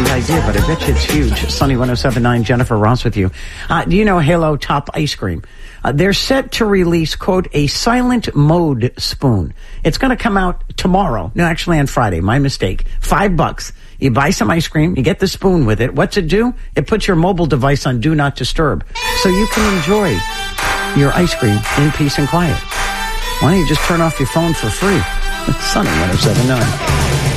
the idea, but I bet you it's huge. Sunny 107.9, Jennifer Ross with you. Do you know Halo Top Ice Cream? They're set to release, quote, a silent mode spoon. It's going to come out tomorrow. No, actually on Friday. My mistake. $5. You buy some ice cream. You get the spoon with it. What's it do? It puts your mobile device on Do Not Disturb. So you can enjoy your ice cream in peace and quiet. Why don't you just turn off your phone for free? Sunny 107.9.